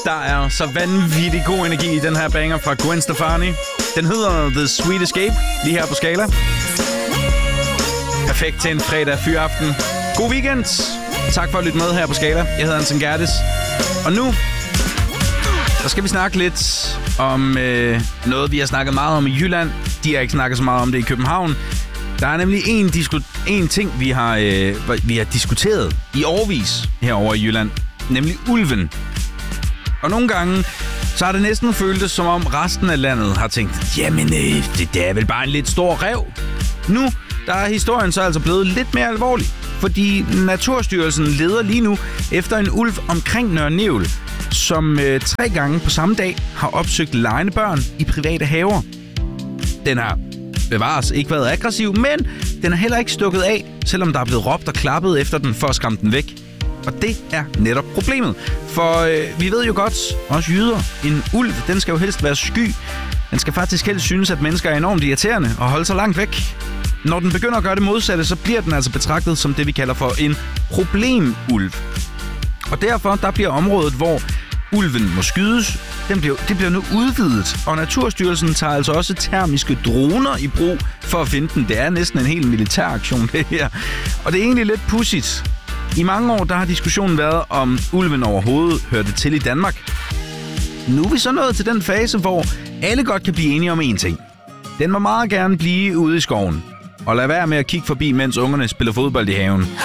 Der er så vanvittig god energi i den her banger fra Gwen Stefani. Den hedder The Sweet Escape, lige her på Skala. Perfekt til en fredag fyraften. God weekend. Tak for at lytte med her på Skala. Jeg hedder Anton Gerdes. Og nu, så skal vi snakke lidt om noget, vi har snakket meget om i Jylland. De har ikke snakket så meget om det i København. Der er nemlig en ting, vi har diskuteret i årevis herovre i Jylland. Nemlig ulven. Og nogle gange, så har det næsten føltes, som om resten af landet har tænkt, jamen, det er vel bare en lidt stor ræv. Nu, der er historien så altså blevet lidt mere alvorlig. Fordi Naturstyrelsen leder lige nu efter en ulv omkring Nørre Nævl, som 3 gange på samme dag har opsøgt legende børn i private haver. Den har bevares ikke været aggressiv, men den er heller ikke stukket af, selvom der er blevet råbt og klappet efter den for at skræmme den væk. Og det er netop problemet. For vi ved jo godt, også jyder, en ulv, den skal jo helst være sky. Den skal faktisk helst synes, at mennesker er enormt irriterende og holde sig langt væk. Når den begynder at gøre det modsatte, så bliver den altså betragtet som det, vi kalder for en problemulv. Og derfor, der bliver området, hvor ulven må skydes, det bliver nu udvidet. Og Naturstyrelsen tager altså også termiske droner i brug for at finde den. Det er næsten en helt militær aktion, det her. Og det er egentlig lidt pudsigt. I mange år, der har diskussionen været, om ulven overhovedet hørte til i Danmark. Nu er vi så nået til den fase, hvor alle godt kan blive enige om én ting. Den må meget gerne blive ude i skoven. Og lad være med at kigge forbi, mens ungerne spiller fodbold i haven.